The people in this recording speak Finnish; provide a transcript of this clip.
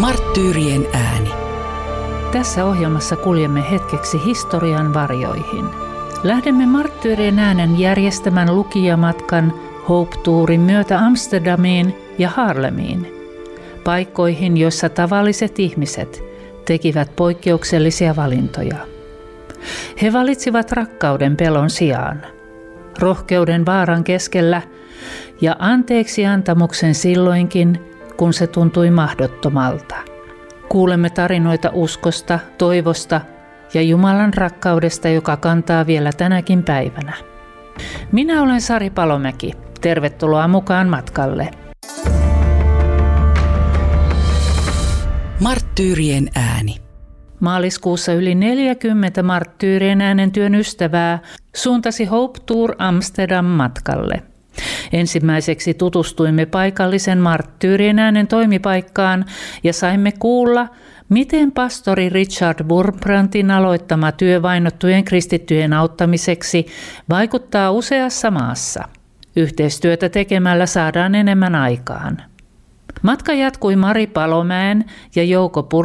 Marttyyrien ääni. Tässä ohjelmassa kuljemme hetkeksi historian varjoihin. Lähdemme Marttyyrien äänen järjestämän lukijamatkan Hope-tuurin myötä Amsterdamiin ja Haarlemiin, paikkoihin, joissa tavalliset ihmiset tekivät poikkeuksellisia valintoja. He valitsivat rakkauden pelon sijaan, rohkeuden vaaran keskellä ja anteeksiantamuksen silloinkin, kun se tuntui mahdottomalta. Kuulemme tarinoita uskosta, toivosta ja Jumalan rakkaudesta, joka kantaa vielä tänäkin päivänä. Minä olen Sari Palomäki. Tervetuloa mukaan matkalle. Marttyyrien ääni. Maaliskuussa yli 40 Marttyyrien äänen työn ystävää suuntasi Hope Tour Amsterdam matkalle. Ensimmäiseksi tutustuimme paikallisen Marttyyrien äänen toimipaikkaan ja saimme kuulla, miten pastori Richard Wurmbrandtin aloittama työ vainottujen kristittyjen auttamiseksi vaikuttaa useassa maassa. Yhteistyötä tekemällä saadaan enemmän aikaan. Matka jatkui Mari Palomäen ja Jouko